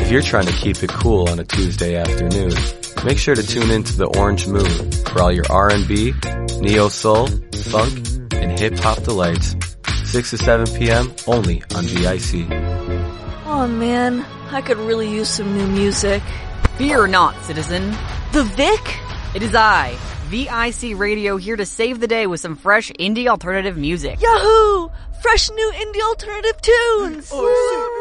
If you're trying to keep it cool on a Tuesday afternoon, make sure to tune in to the Orange Moon for all your R&B, neo-soul, funk, and hip-hop delights. 6 to 7 p.m. only on VIC. Oh man, I could really use some new music. Fear not, citizen. The Vic? It is I, VIC Radio, here to save the day with some fresh indie alternative music. Yahoo! Fresh new indie alternative tunes!